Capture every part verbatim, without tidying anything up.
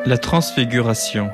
La transfiguration.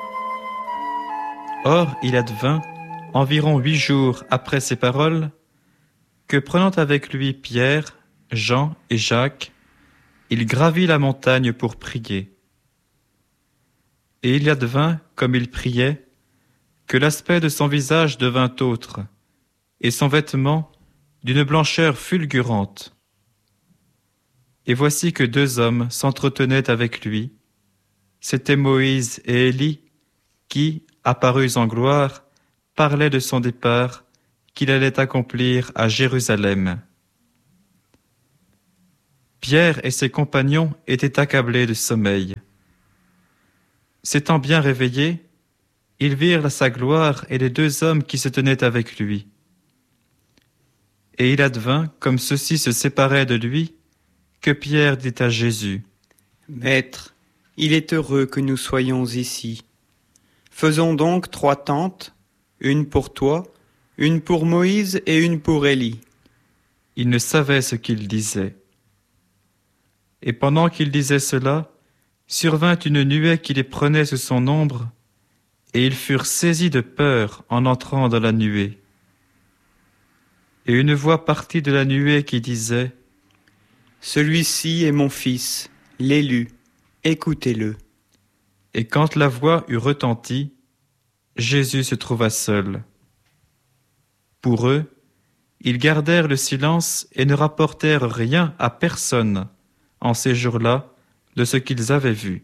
Or, il advint, environ huit jours après ces paroles, que prenant avec lui Pierre, Jean et Jacques, il gravit la montagne pour prier. Et il advint, comme il priait, que l'aspect de son visage devint autre, et son vêtement d'une blancheur fulgurante. Et voici que deux hommes s'entretenaient avec lui. C'étaient Moïse et Élie, qui, apparus en gloire, parlaient de son départ qu'il allait accomplir à Jérusalem. Pierre et ses compagnons étaient accablés de sommeil. S'étant bien réveillés, ils virent sa gloire et les deux hommes qui se tenaient avec lui. Et il advint, comme ceux-ci se séparaient de lui, que Pierre dit à Jésus : « Maître, il est heureux que nous soyons ici. Faisons donc trois tentes, une pour toi, une pour Moïse et une pour Élie. » Il ne savait ce qu'il disait. Et pendant qu'il disait cela, survint une nuée qui les prenait sous son ombre, et ils furent saisis de peur en entrant dans la nuée. Et une voix partit de la nuée qui disait : « Celui-ci est mon fils, l'élu, écoutez-le. » Et quand la voix eut retenti, Jésus se trouva seul. Pour eux, ils gardèrent le silence et ne rapportèrent rien à personne en ces jours-là de ce qu'ils avaient vu.